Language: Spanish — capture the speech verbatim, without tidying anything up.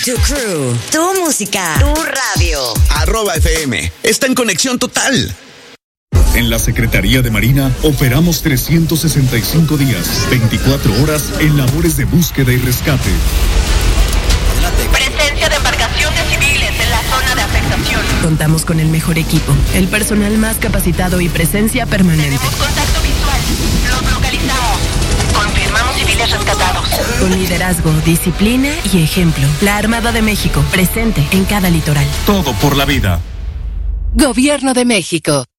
Tu crew, tu música, tu radio. Arroba F M. Está en conexión total. En la Secretaría de Marina operamos trescientos sesenta y cinco días, veinticuatro horas en labores de búsqueda y rescate. Presencia de embarcaciones civiles en la zona de afectación. Contamos con el mejor equipo, el personal más capacitado y presencia permanente. Tenemos contacto visual. Los localizamos. Confirmamos civiles rescatados. Con liderazgo, disciplina y ejemplo. La Armada de México, presente en cada litoral. Todo por la vida. Gobierno de México.